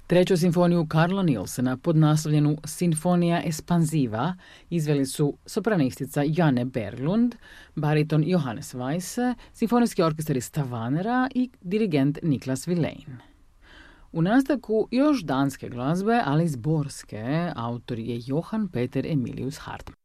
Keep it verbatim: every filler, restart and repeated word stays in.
Treću simfoniju Carla Nilsena podnaslovljenu Sinfonija Espansiva izveli su sopranistica Janne Berglund, bariton Johannes Weisse, simfonijski orkestar iz Stavanera i dirigent Niklas Vilein. U nastavku još danske glazbe, ali zborske, autor je Johan Peter Emilius Hartmann.